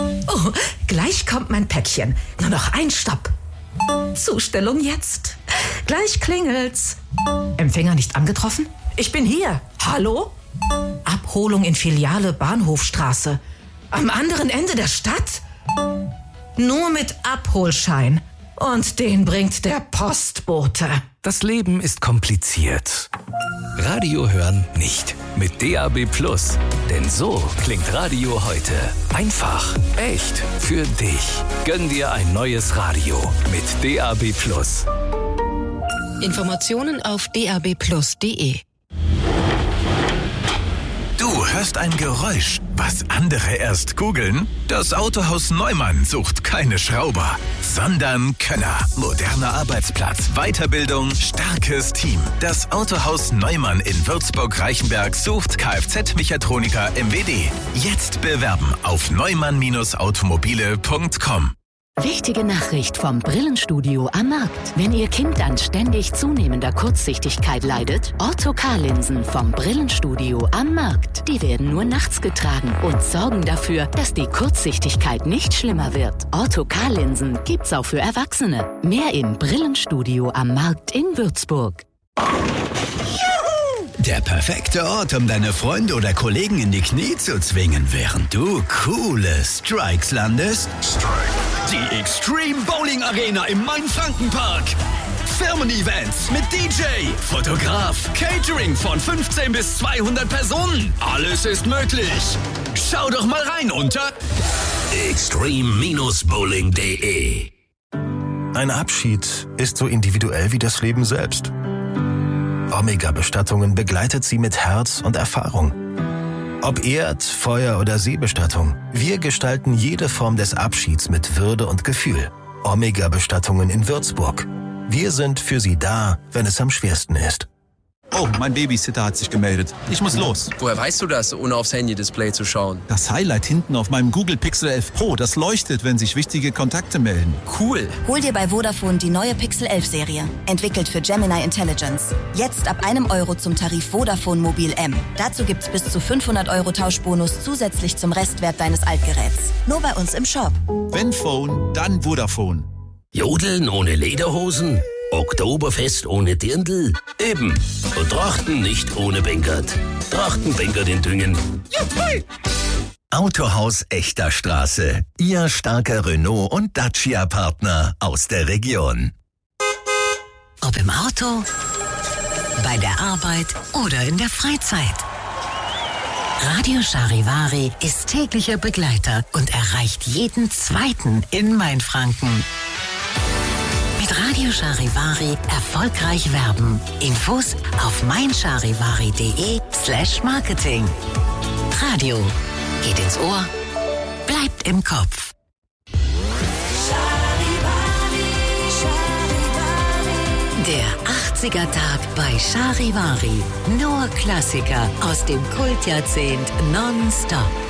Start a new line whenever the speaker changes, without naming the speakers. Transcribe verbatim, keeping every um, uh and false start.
Oh, gleich kommt mein Päckchen. Nur noch ein Stopp. Zustellung jetzt. Gleich klingelt's. Empfänger nicht angetroffen? Ich bin hier. Hallo? Abholung in Filiale Bahnhofstraße. Am anderen Ende der Stadt? Nur mit Abholschein. Und den bringt der Postbote.
Das Leben ist kompliziert. Radio hören nicht. Mit D A B Plus. Denn so klingt Radio heute. Einfach, echt, für dich. Gönn dir ein neues Radio mit D A B Plus.
Informationen auf d a b plus punkt d e.
Du hörst ein Geräusch, was andere erst googeln? Das Autohaus Neumann sucht keine Schrauber, sondern Könner. Moderner Arbeitsplatz, Weiterbildung, starkes Team. Das Autohaus Neumann in Würzburg-Reichenberg sucht Kfz-Mechatroniker M W D. Jetzt bewerben auf neumann automobile punkt com.
Wichtige Nachricht vom Brillenstudio am Markt. Wenn Ihr Kind an ständig zunehmender Kurzsichtigkeit leidet, Ortho-K-Linsen vom Brillenstudio am Markt. Die werden nur nachts getragen und sorgen dafür, dass die Kurzsichtigkeit nicht schlimmer wird. Ortho-K-Linsen gibt's auch für Erwachsene. Mehr im Brillenstudio am Markt in Würzburg.
Der perfekte Ort, um deine Freunde oder Kollegen in die Knie zu zwingen, während du coole Strikes landest. Strike. Die Extreme Bowling Arena im Main-Franken-Park. Firmen-Events mit D J, Fotograf, Catering von fünfzehn bis zweihundert Personen. Alles ist möglich. Schau doch mal rein unter extreme bowling punkt d e.
Ein Abschied ist so individuell wie das Leben selbst. Omega-Bestattungen begleitet sie mit Herz und Erfahrung. Ob Erd-, Feuer- oder Seebestattung, wir gestalten jede Form des Abschieds mit Würde und Gefühl. Omega-Bestattungen in Würzburg. Wir sind für Sie da, wenn es am schwersten ist.
Oh, mein Babysitter hat sich gemeldet. Ich muss los.
Woher weißt du das, ohne aufs Handy-Display zu schauen?
Das Highlight hinten auf meinem Google Pixel elf Pro, das leuchtet, wenn sich wichtige Kontakte melden.
Cool.
Hol dir bei Vodafone die neue Pixel elf Serie. Entwickelt für Gemini Intelligence. Jetzt ab einem Euro zum Tarif Vodafone Mobil M. Dazu gibt's bis zu fünfhundert Euro Tauschbonus zusätzlich zum Restwert deines Altgeräts. Nur bei uns im Shop.
Wenn Phone, dann Vodafone.
Jodeln ohne Lederhosen? Oktoberfest ohne Dirndl? Eben. Und Trachten nicht ohne Bengert. Trachtenbengert in Düngen. Juhu!
Autohaus Echter Straße. Ihr starker Renault- und Dacia-Partner aus der Region.
Ob im Auto, bei der Arbeit oder in der Freizeit. Radio Charivari ist täglicher Begleiter und erreicht jeden Zweiten in Mainfranken. Mit Radio Charivari erfolgreich werben. Infos auf meincharivari.de slash marketing. Radio geht ins Ohr, bleibt im Kopf. Der achtziger-Tag bei Charivari. Nur Klassiker aus dem Kultjahrzehnt nonstop.